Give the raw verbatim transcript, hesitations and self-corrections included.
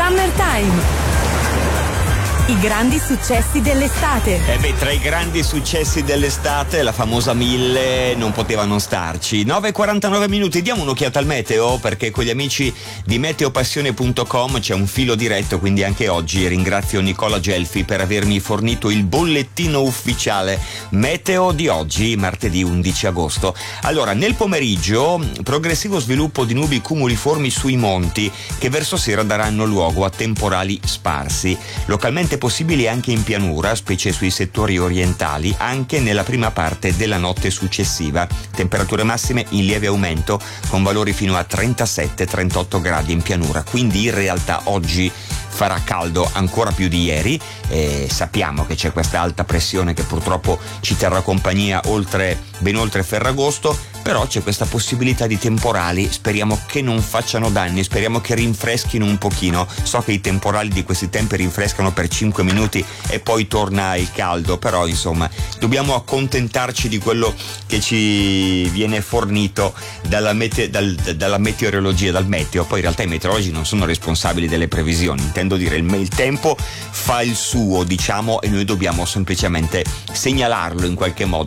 Summertime. I grandi successi dell'estate. Eh beh, tra i grandi successi dell'estate la famosa mille non poteva non starci. nove e quarantanove minuti, diamo un'occhiata al meteo, perché con gli amici di meteopassione punto com c'è un filo diretto, quindi anche oggi ringrazio Nicola Gelfi per avermi fornito il bollettino ufficiale meteo di oggi, martedì undici agosto. Allora, nel pomeriggio progressivo sviluppo di nubi cumuliformi sui monti che verso sera daranno luogo a temporali sparsi, localmente possibili anche in pianura, specie sui settori orientali, anche nella prima parte della notte successiva. Temperature massime in lieve aumento con valori fino a trentasette trentotto gradi in pianura, quindi in realtà oggi farà caldo ancora più di ieri e sappiamo che c'è questa alta pressione che purtroppo ci terrà compagnia oltre, ben oltre Ferragosto, però c'è questa possibilità di temporali, speriamo che non facciano danni, speriamo che rinfreschino un pochino. So che i temporali di questi tempi rinfrescano per cinque minuti e poi torna il caldo, però insomma dobbiamo accontentarci di quello che ci viene fornito dalla, mete- dal, dalla meteorologia, dal meteo. Poi in realtà i meteorologi non sono responsabili delle previsioni, intendo dire il, il tempo fa il suo, diciamo, e noi dobbiamo semplicemente segnalarlo in qualche modo.